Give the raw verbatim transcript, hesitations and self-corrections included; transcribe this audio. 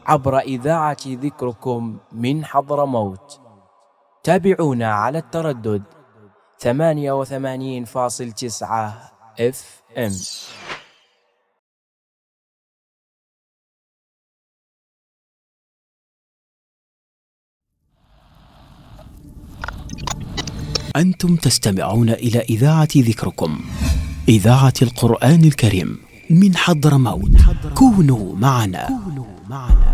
عبر إذاعة ذكركم من حضرموت. تابعونا على التردد ثمانية وثمانين فاصل تسعة اف ام. أنتم تستمعون إلى إذاعة ذكركم، إذاعة القرآن الكريم من حضرموت. كونوا معنا.